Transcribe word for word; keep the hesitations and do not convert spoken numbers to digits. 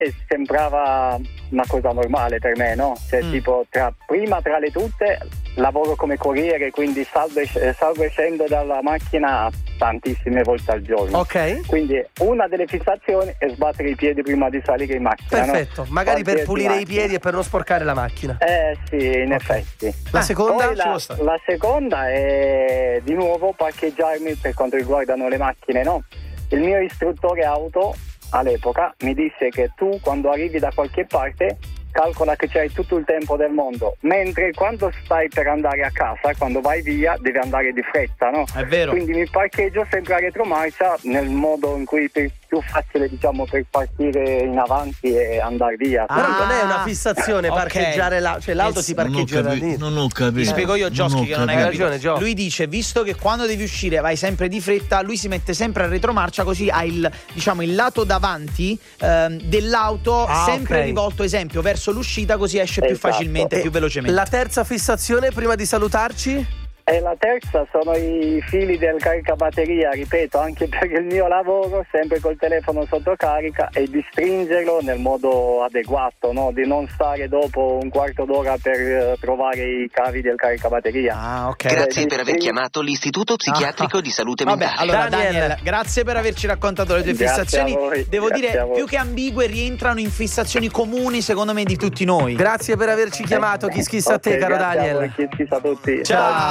e sembrava una cosa normale per me, no? Cioè mm. tipo tra, prima tra le tutte lavoro come corriere, quindi salgo e, salgo e scendo dalla macchina tantissime volte al giorno. Ok. Quindi una delle fissazioni è sbattere i piedi prima di salire in macchina. Perfetto, no? magari per Qualsiasi pulire macchina. i piedi e per non sporcare la macchina. Eh sì, in okay. effetti. La ah, seconda? Poi la, la seconda è di nuovo parcheggiarmi per quanto riguardano le macchine, no? Il mio istruttore auto all'epoca mi disse che tu quando arrivi da qualche parte calcola che c'hai tutto il tempo del mondo, mentre quando stai per andare a casa, quando vai via, devi andare di fretta, no? È vero. Quindi mi parcheggio sempre a retromarcia nel modo in cui è più facile, diciamo, per partire in avanti e andare via. Ah, però non è una fissazione okay. parcheggiare la, cioè l'auto eh, ti parcheggia da lì. Non ho capito. Ti spiego io, Gioschi, che non hai capito. Ragione, Gio. Lui dice, visto che quando devi uscire vai sempre di fretta, lui si mette sempre a retromarcia, così hai il, diciamo, il lato davanti ehm, dell'auto ah, sempre okay. rivolto, esempio, verso l'uscita, così esce esatto. più facilmente, e più velocemente. La terza fissazione prima di salutarci? E la terza sono i fili del caricabatteria, ripeto, anche per il mio lavoro, sempre col telefono sotto carica, e di stringerlo nel modo adeguato, no? Di non stare dopo un quarto d'ora per uh, trovare i cavi del caricabatteria. Ah, ok. Grazie Cioè, per aver string- chiamato l'Istituto Psichiatrico ah. di Salute Vabbè, Mentale. allora Daniel. Daniel, grazie per averci raccontato le tue Grazie fissazioni. a voi, Devo grazie a dire, voi. più che ambigue, rientrano in fissazioni comuni, secondo me, di tutti noi. Grazie per averci chiamato. Chi schissa a te, Ok, caro grazie a Daniel. voi, chi schissa a tutti. Ciao.